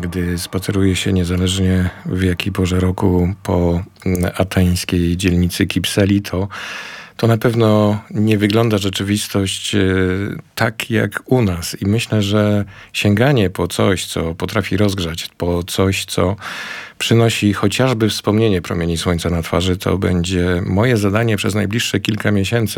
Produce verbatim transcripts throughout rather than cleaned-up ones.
gdy spaceruje się niezależnie w jakiej porze roku po ateńskiej dzielnicy Kypseli, to, to na pewno nie wygląda rzeczywistość tak jak u nas. I myślę, że sięganie po coś, co potrafi rozgrzać, po coś, co przynosi chociażby wspomnienie promieni słońca na twarzy, to będzie moje zadanie przez najbliższe kilka miesięcy.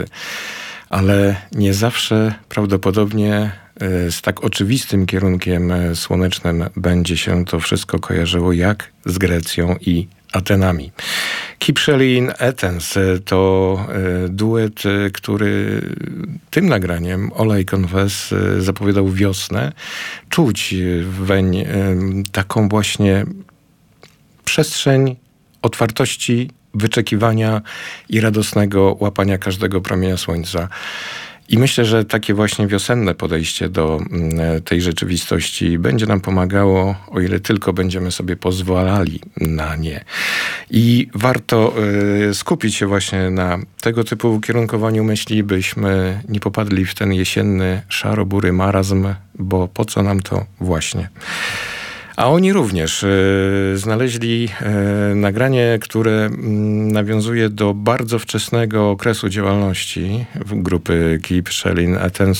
Ale nie zawsze prawdopodobnie z tak oczywistym kierunkiem słonecznym będzie się to wszystko kojarzyło jak z Grecją i Atenami. Kypseli in Athens to duet, który tym nagraniem All I Confess zapowiadał wiosnę. Czuć weń taką właśnie przestrzeń otwartości, wyczekiwania i radosnego łapania każdego promienia słońca. I myślę, że takie właśnie wiosenne podejście do tej rzeczywistości będzie nam pomagało, o ile tylko będziemy sobie pozwalali na nie. I warto y, skupić się właśnie na tego typu ukierunkowaniu myśli, byśmy nie popadli w ten jesienny, szaro-bury marazm, bo po co nam to właśnie? A oni również y, znaleźli y, nagranie, które y, nawiązuje do bardzo wczesnego okresu działalności grupy Kypseli in Athens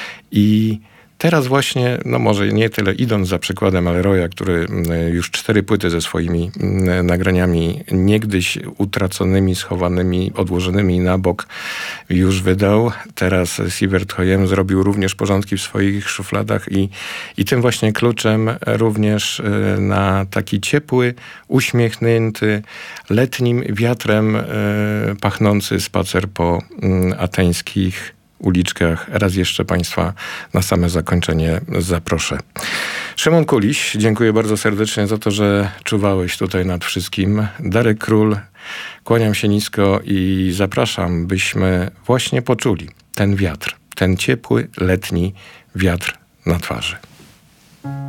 i teraz właśnie, no może nie tyle idąc za przykładem Aleroya, który już cztery płyty ze swoimi nagraniami niegdyś utraconymi, schowanymi, odłożonymi na bok już wydał. Teraz Sivert Høyem zrobił również porządki w swoich szufladach i, i tym właśnie kluczem również na taki ciepły, uśmiechnięty, letnim wiatrem pachnący spacer po ateńskich uliczkach. Raz jeszcze Państwa na same zakończenie zaproszę. Szymon Kuliś, dziękuję bardzo serdecznie za to, że czuwałeś tutaj nad wszystkim. Darek Król, kłaniam się nisko i zapraszam, byśmy właśnie poczuli ten wiatr, ten ciepły, letni wiatr na twarzy.